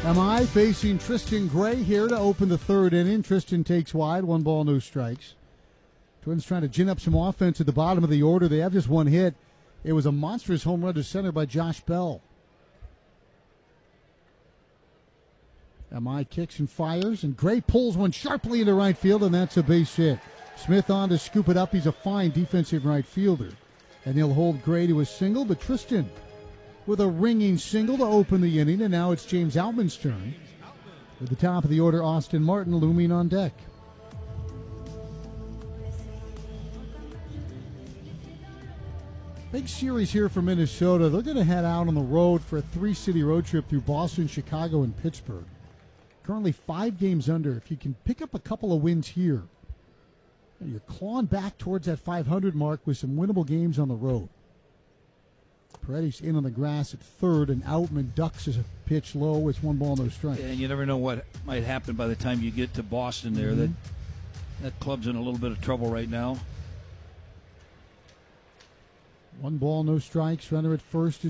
MI facing Tristan Gray here to open the third inning. Tristan takes wide, 1 ball, no strikes. Twins trying to gin up some offense at the bottom of the order. They have just one hit. It was a monstrous home run to center by Josh Bell. MI kicks and fires, and Gray pulls one sharply into right field, and that's a base hit. Smith on to scoop it up. He's a fine defensive right fielder. And he'll hold Gray to a single, but Tristan with a ringing single to open the inning, and now it's James Outman's turn. At the top of the order, Austin Martin looming on deck. Big series here for Minnesota. They're going to head out on the road for a 3-city road trip through Boston, Chicago, and Pittsburgh. Currently 5 games under. If you can pick up a couple of wins here, you're clawing back towards that 500 mark with some winnable games on the road. Paredes in on the grass at third, and Outman ducks as a pitch low. It's 1 ball, no strikes. And you never know what might happen by the time you get to Boston there. That club's in a little bit of trouble right now. 1 ball, no strikes. Runner at first is